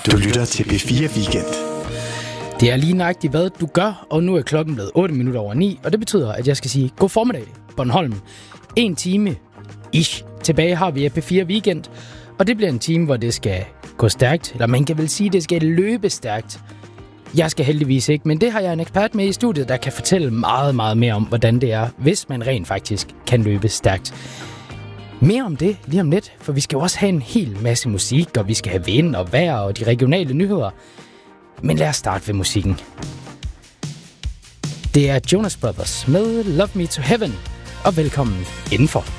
Du lytter til P4 Weekend. Det er lige nøjagtigt, hvad du gør, og nu er klokken blevet 8:08, og det betyder, at jeg skal sige god formiddag, Bornholm. 1 time ish tilbage har vi af P4 Weekend, og det bliver en time, hvor det skal gå stærkt, eller man kan vel sige, at det skal løbe stærkt. Jeg skal heldigvis ikke, men det har jeg en ekspert med i studiet, der kan fortælle meget, meget mere om, hvordan det er, hvis man rent faktisk kan løbe stærkt. Mere om det lige om lidt, for vi skal jo også have en hel masse musik, og vi skal have vind og vejr og de regionale nyheder. Men lad os starte ved musikken. Det er Jonas Brothers med Love Me to Heaven, og velkommen indenfor.